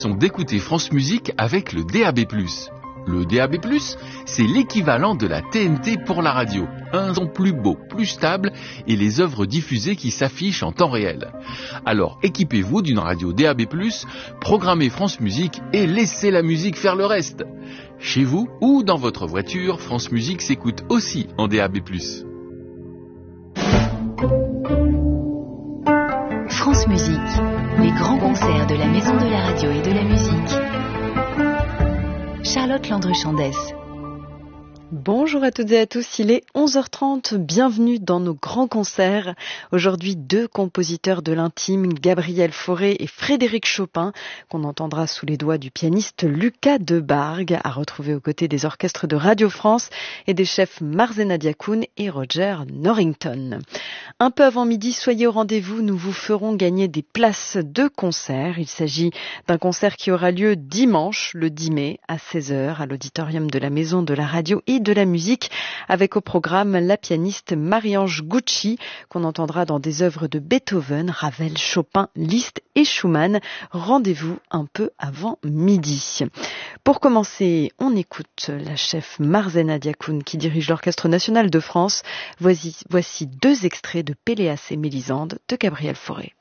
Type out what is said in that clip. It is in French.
D'écouter France Musique avec le DAB+. Le DAB+, c'est l'équivalent de la TNT pour la radio. Un son plus beau, plus stable et les œuvres diffusées qui s'affichent en temps réel. Alors équipez-vous d'une radio DAB+, programmez France Musique et laissez la musique faire le reste. Chez vous ou dans votre voiture, France Musique s'écoute aussi en DAB+. France Musique, les grands concerts de la Maison de la Radio et de la Musique. Charlotte Landru-Chandès. Bonjour à toutes et à tous, il est 11h30, bienvenue dans nos grands concerts. Aujourd'hui, deux compositeurs de l'intime, Gabriel Fauré et Frédéric Chopin, qu'on entendra sous les doigts du pianiste Lucas Debargue, à retrouver aux côtés des orchestres de Radio France et des chefs Marzena Diakoun et Roger Norrington. Un peu avant midi, soyez au rendez-vous, nous vous ferons gagner des places de concert. Il s'agit d'un concert qui aura lieu dimanche, le 10 mai, à 16h, à l'auditorium de la Maison de la Radio et de la Musique, avec au programme la pianiste Marie-Ange Gucci, qu'on entendra dans des œuvres de Beethoven, Ravel, Chopin, Liszt et Schumann. Rendez-vous un peu avant midi. Pour commencer, on écoute la chef Marzena Diakoun qui dirige l'Orchestre National de France. Voici deux extraits de Péléas et Mélisande de Gabriel Fauré.